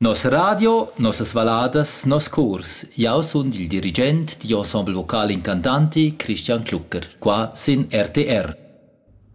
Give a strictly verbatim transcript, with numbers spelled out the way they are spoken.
Nos radio, nossas valadas, nos cors. Io sun il dirigent di Ensemble Vocal Incantanti Christian Klucker, qua sin R T R.